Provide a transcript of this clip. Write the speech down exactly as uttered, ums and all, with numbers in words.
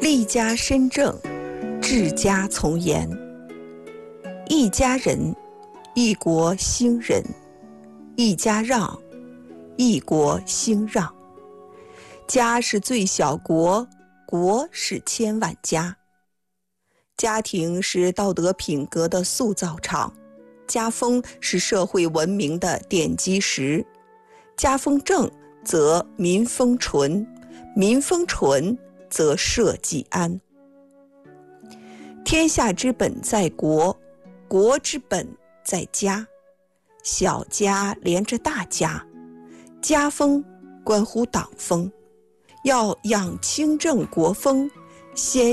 立家身正，治家从严。一家人，一国兴仁；一家让，一国兴让。家是最小国，国是千万家。家庭是道德品格的塑造场，家风是社会文明的奠基石。家风正，则民风淳；民风淳，则社稷安。天下之本在国，国之本在家。小家连着大家，家风关乎党风。要养清正国风，先